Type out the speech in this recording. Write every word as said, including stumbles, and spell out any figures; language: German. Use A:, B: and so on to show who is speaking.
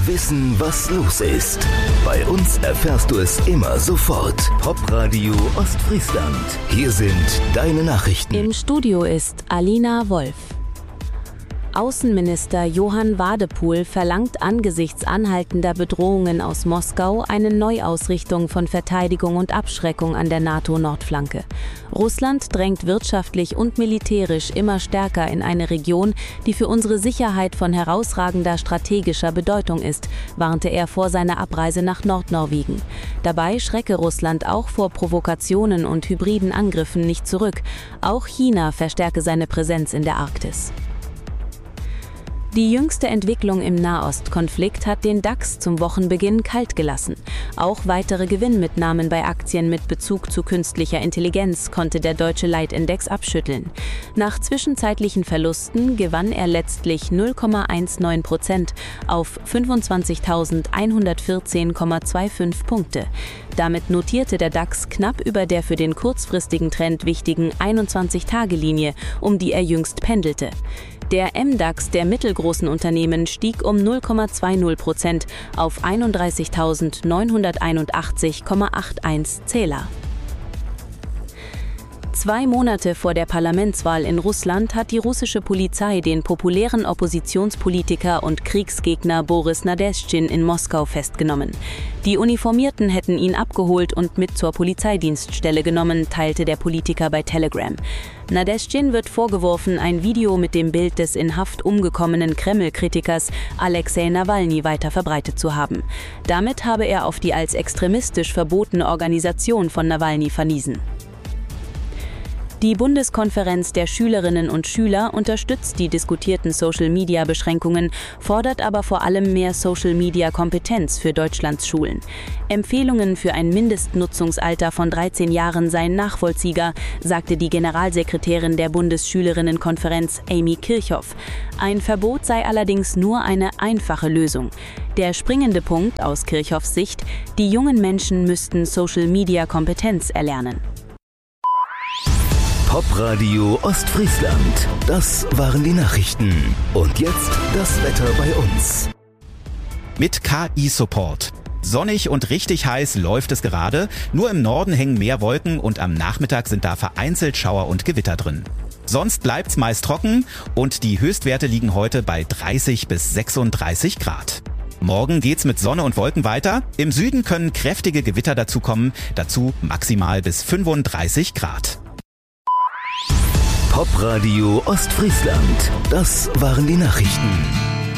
A: wissen, was los ist. Bei uns erfährst du es immer sofort. Popradio Ostfriesland. Hier sind deine Nachrichten.
B: Im Studio ist Alina Wolf. Außenminister Johann Wadepool verlangt angesichts anhaltender Bedrohungen aus Moskau eine Neuausrichtung von Verteidigung und Abschreckung an der NATO-Nordflanke. Russland drängt wirtschaftlich und militärisch immer stärker in eine Region, die für unsere Sicherheit von herausragender strategischer Bedeutung ist, warnte er vor seiner Abreise nach Nordnorwegen. Dabei schrecke Russland auch vor Provokationen und hybriden Angriffen nicht zurück. Auch China verstärke seine Präsenz in der Arktis. Die jüngste Entwicklung im Nahostkonflikt hat den DAX zum Wochenbeginn kalt gelassen. Auch weitere Gewinnmitnahmen bei Aktien mit Bezug zu künstlicher Intelligenz konnte der deutsche Leitindex abschütteln. Nach zwischenzeitlichen Verlusten gewann er letztlich null Komma neunzehn Prozent auf fünfundzwanzigtausendeinhundertvierzehn Komma fünfundzwanzig Punkte. Damit notierte der DAX knapp über der für den kurzfristigen Trend wichtigen einundzwanzig-Tage-Linie, um die er jüngst pendelte. Der M DAX der mittelgroßen Unternehmen stieg um null Komma zwanzig Prozent auf einunddreißigtausendneunhunderteinundachtzig Komma einundachtzig Zähler. Zwei Monate vor der Parlamentswahl in Russland hat die russische Polizei den populären Oppositionspolitiker und Kriegsgegner Boris Nadeschdin in Moskau festgenommen. Die Uniformierten hätten ihn abgeholt und mit zur Polizeidienststelle genommen, teilte der Politiker bei Telegram. Nadeschdin wird vorgeworfen, ein Video mit dem Bild des in Haft umgekommenen Kreml-Kritikers Alexei Nawalny weiter verbreitet zu haben. Damit habe er auf die als extremistisch verbotene Organisation von Nawalny verwiesen. Die Bundeskonferenz der Schülerinnen und Schüler unterstützt die diskutierten Social-Media-Beschränkungen, fordert aber vor allem mehr Social-Media-Kompetenz für Deutschlands Schulen. Empfehlungen für ein Mindestnutzungsalter von dreizehn Jahren seien nachvollziehbar, sagte die Generalsekretärin der Bundesschülerinnenkonferenz Amy Kirchhoff. Ein Verbot sei allerdings nur eine einfache Lösung. Der springende Punkt aus Kirchhoffs Sicht: die jungen Menschen müssten Social-Media-Kompetenz erlernen.
A: Popradio Ostfriesland. Das waren die Nachrichten. Und jetzt das Wetter bei uns.
C: Mit K I-Support. Sonnig und richtig heiß läuft es gerade. Nur im Norden hängen mehr Wolken und am Nachmittag sind da vereinzelt Schauer und Gewitter drin. Sonst bleibt's meist trocken und die Höchstwerte liegen heute bei dreißig bis sechsunddreißig Grad. Morgen geht's mit Sonne und Wolken weiter. Im Süden können kräftige Gewitter dazukommen, dazu maximal bis fünfunddreißig Grad.
A: Popradio Ostfriesland. Das waren die Nachrichten.